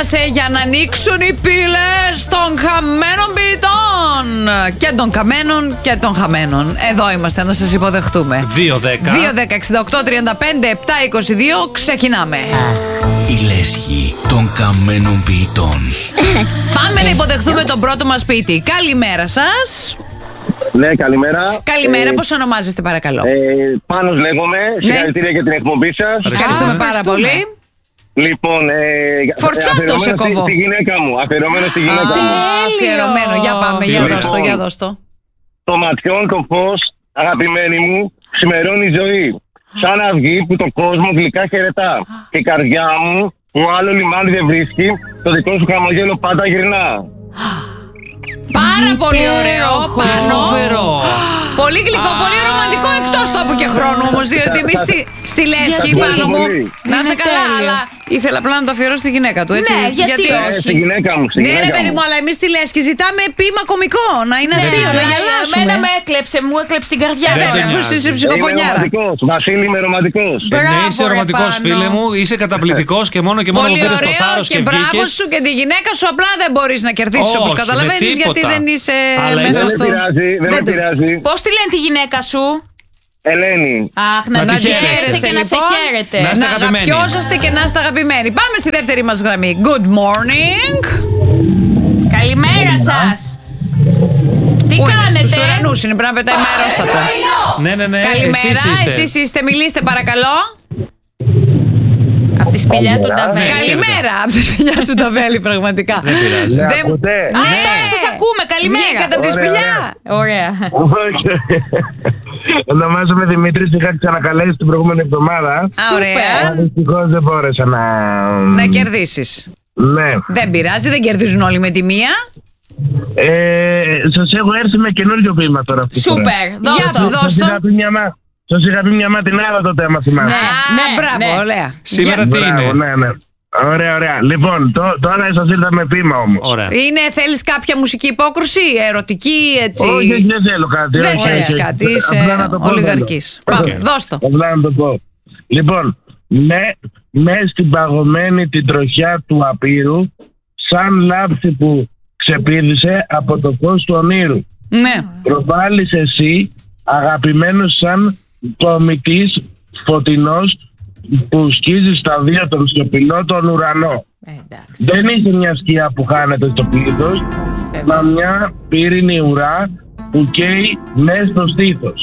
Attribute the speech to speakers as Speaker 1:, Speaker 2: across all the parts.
Speaker 1: έφτασε για να ανοίξουν οι πύλες των χαμένων ποιητών. Και των καμένων και των χαμένων. Εδώ είμαστε να σας υποδεχτούμε. 2-10-68-35-7-22. Ξεκινάμε.
Speaker 2: Η λέσχη των καμένων ποιητών.
Speaker 1: Πάμε να υποδεχθούμε τον πρώτο μας ποιητή. Καλημέρα σας.
Speaker 3: Ναι, καλημέρα.
Speaker 1: Καλημέρα, πώς ονομάζεστε παρακαλώ?
Speaker 3: Πάνος λέγομαι, συγχαρητήρια για την εκπομπή σας.
Speaker 1: Ευχαριστούμε πάρα πολύ.
Speaker 3: Λοιπόν,
Speaker 1: Φορτσάτο σε κοβώ.
Speaker 3: Στη γυναίκα μου, αφιερωμένο στη γυναίκα μου.
Speaker 1: Αφιερωμένο, για πάμε, για δώσ' το.
Speaker 3: Το ματιόν το φως, αγαπημένη μου, ξημερώνει η ζωή. Σαν αυγή που το κόσμο γλυκά χαιρετά. Και η καρδιά μου, που άλλο λιμάνι δεν βρίσκει, το δικό σου χαμογέλο πάντα γυρνά.
Speaker 1: Πάρα πολύ ωραίο, Πάνο. Πολύ γλυκό, πολύ ρομαντικό, εκτός τόπου και χρόνου όμως, διότι εμείς στη λέσχη, Πάνο μου, να είσαι καλά, αλλά ήθελα απλά να το αφιερώσω στη γυναίκα του, έτσι.
Speaker 4: Ναι, γιατί όχι.
Speaker 3: Στη γυναίκα μου, στη
Speaker 1: Ναι
Speaker 3: γυναίκα
Speaker 1: ρε παιδί μου, αλλά εμείς στη λέσχη ζητάμε ποίημα κωμικό, να είναι αστείο, να γελάσουμε.
Speaker 4: Εμένα με έκλεψε, μου έκλεψε την καρδιά.
Speaker 1: Αφού είσαι ψυχοπονιάρα.
Speaker 3: Βασίλη, είμαι ρομαντικός.
Speaker 5: Ναι, είσαι ρομαντικός, φίλε μου, είσαι καταπληκτικός και μόνο που πήρες το θάρρος και βγήκες.
Speaker 1: Μπράβο σου και τη γυναίκα σου, απλά δεν μπορείς να κερδίσεις όπως καταλαβαίνεις, γιατί δεν είσαι μέσα στο.
Speaker 3: Δεν με πειράζει.
Speaker 4: Πώς τη λένε τη γυναίκα σου?
Speaker 3: Ελένη.
Speaker 4: Αχ, να τη χαίρεσαι και να σε χαίρετε.
Speaker 1: Να αγαπιόσαστε και να είστε αγαπημένοι. Πάμε στη δεύτερη μας γραμμή. Good morning.
Speaker 4: Καλημέρα σας. Τι κάνετε?
Speaker 1: Στους ουρανούς είναι, πρέπει να πετάει με αερόστατο.
Speaker 5: Ναι.
Speaker 1: Καλημέρα, εσείς είστε, μιλήστε παρακαλώ.
Speaker 4: Από τη σπηλιά του Νταβέλη.
Speaker 1: Καλημέρα, από τη σπηλιά του Νταβέλη, πραγματικά.
Speaker 5: Δεν πειράζει.
Speaker 3: Ναι, ακούτε.
Speaker 4: Τώρα σας ακούμε, καλημέρα.
Speaker 1: Βγήκατε από τη σπηλιά.
Speaker 4: Ωραία.
Speaker 3: Ονομάζομαι Δημήτρης, είχα ξανακαλέσει την προηγούμενη εβδομάδα.
Speaker 1: Ωραία.
Speaker 3: Δυστυχώς δεν μπόρεσα
Speaker 1: Να κερδίσεις.
Speaker 3: Ναι.
Speaker 1: Δεν πειράζει, δεν κερδίζουν όλοι με τη μία.
Speaker 3: Σας έχω έρθει με καινούριο ποίημα τώρα αυτή.
Speaker 4: Σούπερ, δώσ' το.
Speaker 1: Δώσ' το.
Speaker 3: Σας είχα πει μια μάτινάδα το θέμα, θυμάστε.
Speaker 1: Ναι, μπράβο, ωραία.
Speaker 5: Σήμερα τι είναι?
Speaker 3: Ναι. Ωραία. Λοιπόν, τώρα σας ήρθα με ποίημα όμως.
Speaker 5: Ωραία.
Speaker 1: Θέλεις κάποια μουσική υπόκρουση, ερωτική, έτσι?
Speaker 3: Όχι, δεν θέλω κάτι.
Speaker 1: Δεν θέλεις κάτι, είσαι ολιγαρκής. Πάμε, δώσ' το.
Speaker 3: Απλά να το πω. Λοιπόν, μες στην παγωμένη την τροχιά του απείρου, σαν λάψη που ξεπήδησε από το φως του ονείρου.
Speaker 1: Ναι.
Speaker 3: Προβάλλεις εσύ, αγαπημένος σαν κομιτής φωτεινός, που σκίζει στα δύο τον σιωπηλό τον ουρανό. Δεν είσαι μια σκιά που χάνεται στο πλήθος, μα μια πύρινη ουρά που καίει μέσα στο στήθος.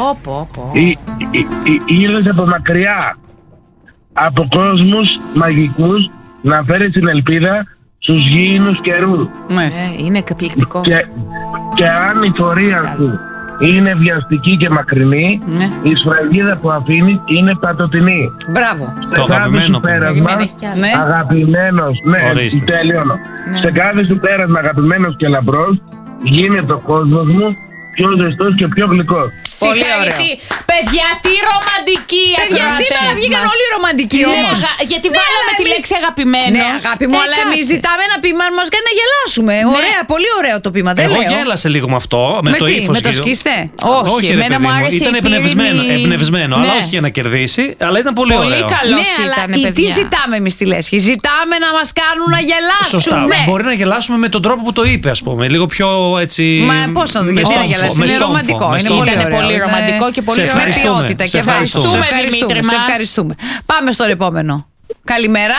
Speaker 3: Ήλες από μακριά, από κόσμους μαγικούς, να φέρεις την ελπίδα στους γήινους καιρούς.
Speaker 4: Είναι εκπληκτικό.
Speaker 3: Και αν η πορεία σου είναι βιαστική και μακρινή, η σφραγίδα που αφήνεις είναι πατοτινή.
Speaker 1: Μπράβο.
Speaker 5: Το αγαπημένο
Speaker 3: πέρασμα, αγαπημένος, τελειώνω. Σε κάθε σου πέρασμα αγαπημένος και λαμπρός, γίνεται ο κόσμος μου πιο ζεστός και πιο γλυκός.
Speaker 1: Πολύ ωραίο.
Speaker 4: Παιδιά, τι ρομαντική!
Speaker 1: Παιδιά, σήμερα βγήκαν όλοι ρομαντικοί όμως.
Speaker 4: Γιατί βάλαμε τη λέξη αγαπημένο.
Speaker 1: Ναι, αγάπη μου, αλλά εμείς ζητάμε ένα ποίημα να μας κάνει να γελάσουμε. Ωραία, πολύ ωραίο το ποίημα.
Speaker 5: Εγώ γέλασα λίγο με αυτό, με το ύφος.
Speaker 1: Με το σκίστε?
Speaker 4: Όχι, εμένα μου άρεσε.
Speaker 5: Ήταν εμπνευσμένο, αλλά όχι για να κερδίσει, αλλά ήταν πολύ ωραίο.
Speaker 4: Πολύ καλός ήταν, παιδιά.
Speaker 1: Τι ζητάμε εμείς στη λέσχη? Ζητάμε να μας κάνουν να γελάσουν.
Speaker 5: Σωστά. Μπορεί να γελάσουμε με τον τρόπο που το είπε, ας πούμε. Λίγο πιο έτσι.
Speaker 1: Μα πώς να το γελάσουμε? Είναι ρομαντικό. Είναι πολύ ρομαντικό και πολύ ωραίο. Με ποιότητα. Και ευχαριστούμε. Πάμε στο επόμενο. Καλημέρα.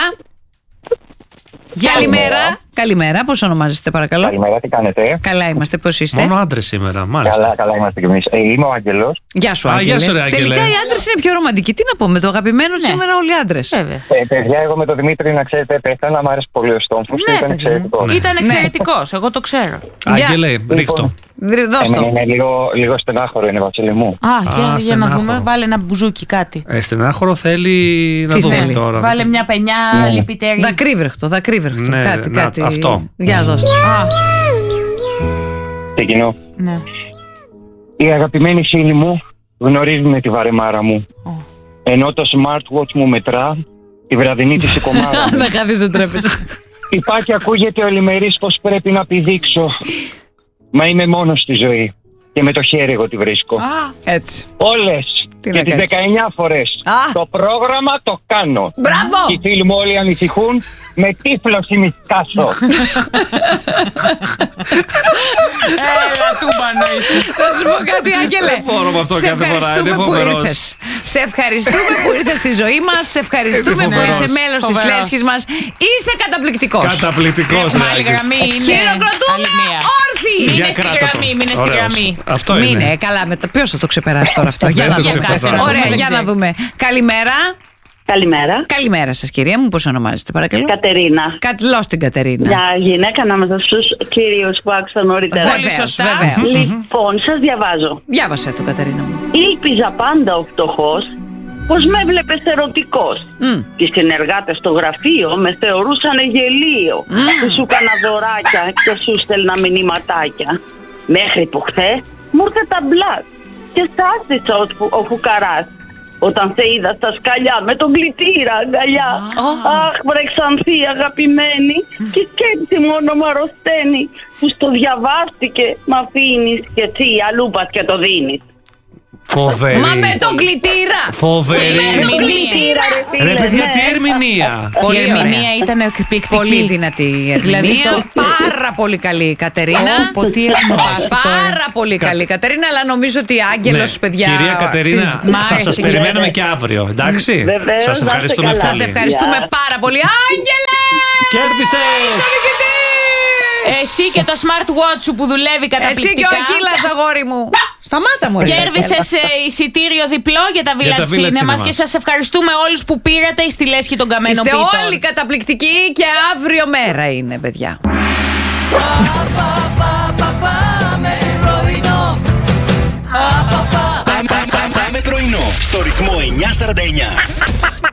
Speaker 1: Καλημέρα, πώς ονομάζεστε παρακαλώ?
Speaker 6: Καλημέρα, τι κάνετε?
Speaker 1: Καλά είμαστε, πώς είστε?
Speaker 5: Μόνο άντρες σήμερα, μάλιστα.
Speaker 6: Καλά είμαστε κι εμείς. Είμαι ο Άγγελος.
Speaker 1: Γεια σου, Άγγελε. Τελικά οι άντρες είναι πιο ρομαντικοί. Τι να πω, με το αγαπημένο σήμερα όλοι οι άντρες.
Speaker 6: Παιδιά, εγώ με τον Δημήτρη, να ξέρετε, πέθανα, μου άρεσε πολύ ο στόμφος. Ήταν εξαιρετικό.
Speaker 4: Ήταν εξαιρετικός, εγώ το ξέρω.
Speaker 5: Άγγελε, ρίχτω.
Speaker 6: Είναι λίγο στενάχωρο, είναι, Βασίλη μου.
Speaker 4: Για να δούμε, βάλε ένα μπουζούκι κάτι.
Speaker 5: Στενάχωρο θέλει να δούμε τώρα.
Speaker 4: Βάλε μια πενιά λυπητερή.
Speaker 1: Δακρύβρεχτο. Κάτι.
Speaker 5: Αυτό.
Speaker 1: Για δώστε.
Speaker 6: Ξεκινώ.
Speaker 4: Ναι.
Speaker 6: Η αγαπημένη φίλη μου γνωρίζει με τη βαρεμάρα μου. Ενώ το smartwatch μου μετρά τη βραδινή της κομμάρα μου.
Speaker 1: Θα κάθεις, δεν τρέπεσαι.
Speaker 6: Υπάρχει, ακούγεται ολημερής πως πρέπει να πηδήξω. Μα είμαι μόνος στη ζωή και με το χέρι εγώ τη βρίσκω.
Speaker 1: Έτσι.
Speaker 6: Όλες Και τις 19 φορές το πρόγραμμα το κάνω.
Speaker 1: Μπράβο!
Speaker 6: Και οι φίλοι μου όλοι ανησυχούν. Με τύφλωση μη σκάσω.
Speaker 4: Έλα, τούμπανο είσαι.
Speaker 1: Θα σου πω κάτι, Άγγελε.
Speaker 5: Δεν μπορώ με αυτό κάθε φορά. Είναι φοβερός.
Speaker 1: Σε ευχαριστούμε που ήρθες στη ζωή μας. Σε ευχαριστούμε που είσαι μέλος της λέσχης μας. Είσαι καταπληκτικός.
Speaker 5: Καταπληκτικός.
Speaker 4: Έχουμε άλλη γραμμή.
Speaker 1: Χειροκροτούμε όρθιοι.
Speaker 4: Μείνε στη γραμμή, μείνε στη γραμμή.
Speaker 5: Αυτό είναι.
Speaker 1: Μείνε, καλά. Ποιος θα το ξεπεράσει τώρα αυτό? Για να δούμε. Ωραία, για να δούμε. Καλημέρα.
Speaker 7: Καλημέρα.
Speaker 1: Καλημέρα σας, κυρία μου. Πώς ονομάζεστε, παρακαλώ?
Speaker 7: Κατερίνα.
Speaker 1: Καλώς την Κατερίνα.
Speaker 7: Για γυναίκα ανάμεσα στους κυρίους που άκουσα νωρίτερα.
Speaker 1: Βεβαίως.
Speaker 7: Λοιπόν, σας διαβάζω.
Speaker 1: Διάβασε το, Κατερίνα μου.
Speaker 7: Ήλπιζα πάντα ο φτωχός πως με έβλεπες ερωτικός. Και οι συνεργάτες στο γραφείο με θεωρούσαν γελίο. Που σου έκανα δωράκια και σου στέλνα μηνυματάκια. Μέχρι που χθες μου ήρθε τα μπλατ και στάστησα ο φουκαράς. Όταν σε είδα στα σκαλιά με τον κλητήρα αγκαλιά. Αχ, βρε Ξανθή αγαπημένη. Και σκέψη μόνο μ' αρρωσταίνει που στο διαβάστηκε μ' αφήνεις και εσύ αλλού πας και το δίνεις.
Speaker 5: Φοβερή.
Speaker 1: Μα με τον κλητήρα!
Speaker 5: Φοβερή.
Speaker 1: Με τον κλητήρα, ρε φίλε.
Speaker 5: Ρε παιδιά, τι ερμηνεία!
Speaker 4: Η ερμηνεία ήταν εκπληκτική.
Speaker 1: Πολύ δυνατή η ερμηνεία. Πάρα πολύ καλή η Κατερίνα. Πάρα πολύ καλή η Κατερίνα, αλλά νομίζω ότι Άγγελος, παιδιά.
Speaker 5: Κυρία Κατερίνα, θα σας περιμένουμε και αύριο, εντάξει? Σας ευχαριστούμε πολύ.
Speaker 1: Σας ευχαριστούμε πάρα πολύ. Άγγελε!
Speaker 5: Κέρδισες!
Speaker 4: Εσύ και το smartwatch σου που δουλεύει καταπληκτικά.
Speaker 1: Εσύ και ο Ακύλας, αγόρι μου. Σταμάτα μου.
Speaker 4: Κέρδισες εισιτήριο διπλό για τα Village Cinema και σας ευχαριστούμε όλους που πήρατε στη λέσχη των Καμένων Πίτων.
Speaker 1: Είστε όλοι καταπληκτικοί και αύριο μέρα είναι, παιδιά.
Speaker 2: Πάμε πρωινό στο ρυθμό 949.